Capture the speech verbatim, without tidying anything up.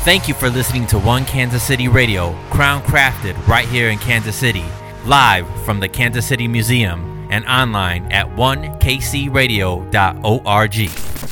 Thank you for listening to One Kansas City Radio, crown crafted right here in Kansas City, live from the Kansas City Museum and online at one k c radio dot org.